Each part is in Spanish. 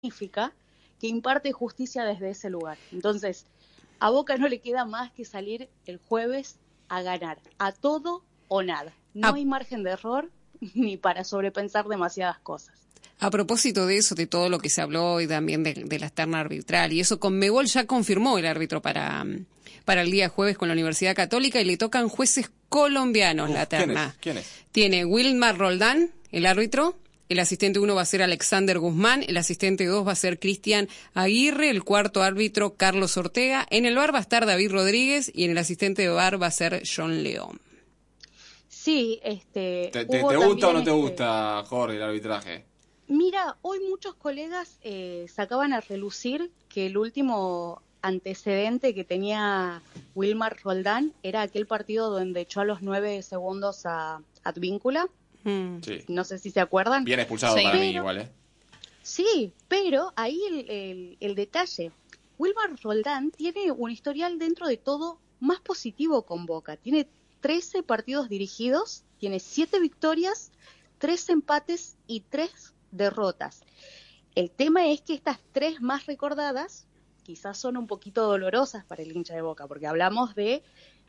magnífica que imparte justicia desde ese lugar. Entonces, a Boca no le queda más que salir el jueves a ganar, a todo o nada. No hay margen de error ni para sobrepensar demasiadas cosas. A propósito de eso, de todo lo que se habló y también de la terna arbitral, y eso, Conmebol ya confirmó el árbitro para el día jueves con la Universidad Católica y le tocan jueces colombianos la terna. ¿Quién es? Tiene Wilmar Roldán, el árbitro. El asistente 1 va a ser Alexander Guzmán, el asistente 2 va a ser Cristian Aguirre, el cuarto árbitro Carlos Ortega, en el VAR va a estar David Rodríguez y en el asistente de VAR va a ser John León. Sí, ¿Te gusta o no te gusta, Jorge, el arbitraje? Mira, hoy muchos colegas sacaban a relucir que el último antecedente que tenía Wilmar Roldán era aquel partido donde echó a los 9 segundos a Advíncula. Sí. No sé si se acuerdan. Bien expulsado para mí igual, ¿eh? Sí, pero ahí el detalle. Wilmar Roldán tiene un historial dentro de todo más positivo con Boca. Tiene 13 partidos dirigidos, tiene 7 victorias, 3 empates y 3 derrotas. El tema es que estas 3 más recordadas quizás son un poquito dolorosas para el hincha de Boca, porque hablamos de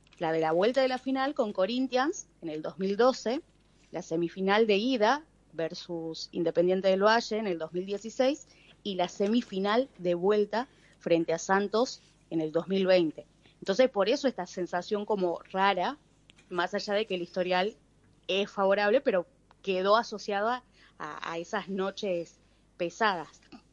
la vuelta de la final con Corinthians en el 2012, la semifinal de ida versus Independiente del Valle en el 2016 y la semifinal de vuelta frente a Santos en el 2020. Entonces, por eso esta sensación como rara, más allá de que el historial es favorable, pero quedó asociada a esas noches pesadas.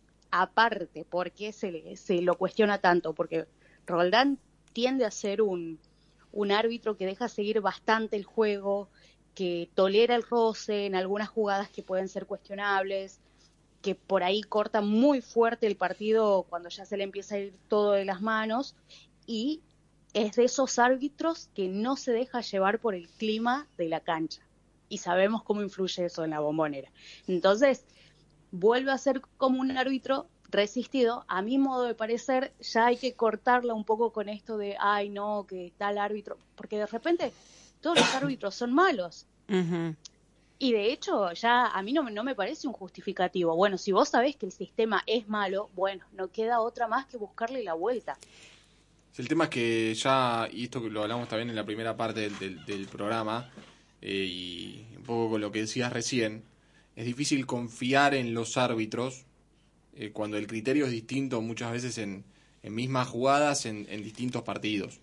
Aparte, ¿por qué se lo cuestiona tanto? Porque Roldán tiende a ser un árbitro que deja seguir bastante el juego, que tolera el roce en algunas jugadas que pueden ser cuestionables, que por ahí corta muy fuerte el partido cuando ya se le empieza a ir todo de las manos, y es de esos árbitros que no se deja llevar por el clima de la cancha. Y sabemos cómo influye eso en la Bombonera. Entonces, vuelve a ser como un árbitro resistido. A mi modo de parecer, ya hay que cortarla un poco con esto de, ay no, que tal árbitro, porque de repente todos los árbitros son malos. Uh-huh. Y de hecho, ya a mí no me parece un justificativo. Bueno, si vos sabés que el sistema es malo, bueno, no queda otra más que buscarle la vuelta. El tema es que ya, y esto que lo hablamos también en la primera parte del programa, y un poco con lo que decías recién, es difícil confiar en los árbitros cuando el criterio es distinto muchas veces en mismas jugadas en distintos partidos.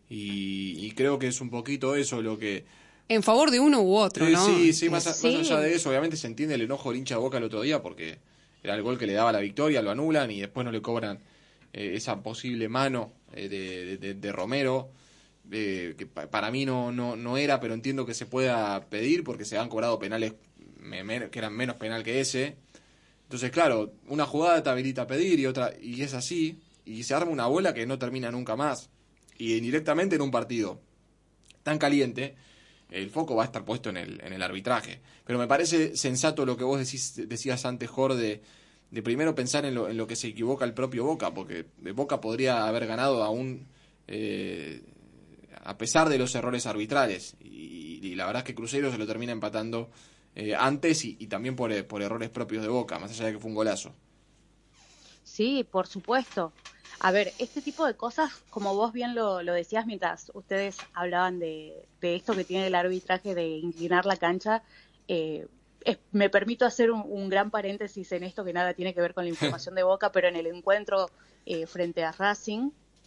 Y creo que es un poquito eso lo que... En favor de uno u otro, ¿no? Sí, más allá de eso, obviamente se entiende el enojo del hincha de Boca el otro día porque era el gol que le daba la victoria, lo anulan y después no le cobran esa posible mano de Romero, que para mí no era, pero entiendo que se pueda pedir porque se han cobrado penales que eran menos penal que ese. Entonces, claro, una jugada te habilita a pedir y otra, y es así, y se arma una bola que no termina nunca más. Y indirectamente en un partido tan caliente, el foco va a estar puesto en el arbitraje. Pero me parece sensato lo que vos decías antes, Jorge, de primero pensar en lo que se equivoca el propio Boca, porque Boca podría haber ganado aún a pesar de los errores arbitrales. Y la verdad es que Cruzeiro se lo termina empatando antes y también por errores propios de Boca, más allá de que fue un golazo. Sí, por supuesto. A ver, este tipo de cosas, como vos bien lo decías mientras ustedes hablaban de esto que tiene el arbitraje de inclinar la cancha, me permito hacer un gran paréntesis en esto que nada tiene que ver con la información de Boca, pero en el encuentro frente a Racing,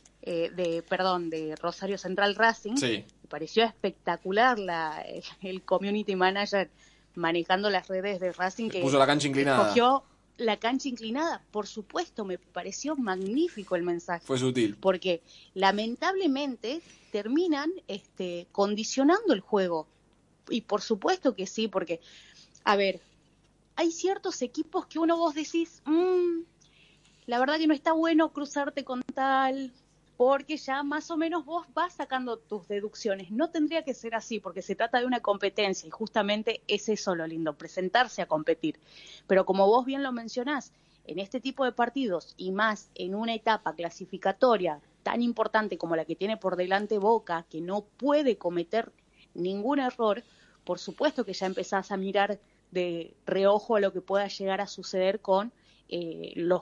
de Rosario Central Racing, sí, me pareció espectacular el community manager manejando las redes de Racing que puso la cancha inclinada. Escogió la cancha inclinada. Por supuesto, me pareció magnífico el mensaje. Fue sutil. Porque lamentablemente terminan condicionando el juego. Y por supuesto que sí, porque, a ver, hay ciertos equipos que vos decís, la verdad que no está bueno cruzarte con tal, porque ya más o menos vos vas sacando tus deducciones. No tendría que ser así, porque se trata de una competencia y justamente es eso lo lindo, presentarse a competir. Pero como vos bien lo mencionás, en este tipo de partidos y más en una etapa clasificatoria tan importante como la que tiene por delante Boca, que no puede cometer ningún error, por supuesto que ya empezás a mirar de reojo a lo que pueda llegar a suceder con los